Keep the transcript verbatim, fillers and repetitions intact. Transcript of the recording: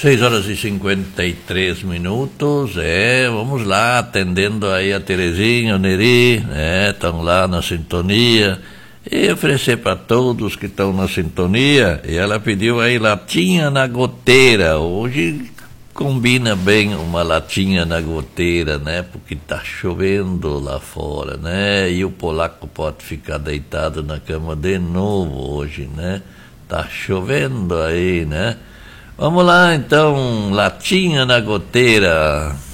seis horas e cinquenta e três minutos, é, vamos lá, atendendo aí a Terezinha, o Neri, né, estão lá na sintonia, e oferecer para todos que estão na sintonia, e ela pediu aí latinha na goteira, hoje combina bem uma latinha na goteira, né, porque tá chovendo lá fora, né, e o polaco pode ficar deitado na cama de novo hoje, né, tá chovendo aí, né. Vamos lá, então, latinha na goteira.